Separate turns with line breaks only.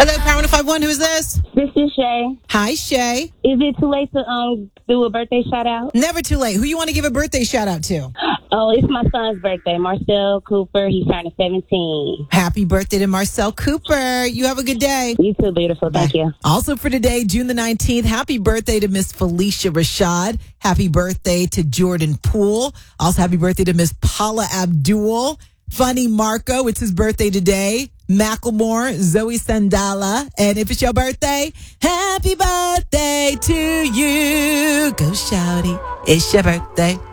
Hello, Power 1051. Who's this?
This is Shay.
Hi, Shay.
Is it too late to do a birthday shout out?
Never too late. Who you want to give a birthday shout out to?
Oh, it's my son's birthday, Marcel Cooper. He's turning 17.
Happy birthday to Marcel Cooper. You have a good day.
You too, beautiful. Thank you.
Also for today, June the 19th, happy birthday to Miss Felicia Rashad. Happy birthday to Jordan Poole. Also, happy birthday to Miss Paula Abdul. Funny Marco, it's his birthday today. Macklemore, Zoe Sandala. And if it's your birthday, happy birthday to you. Go shouty. It's your birthday.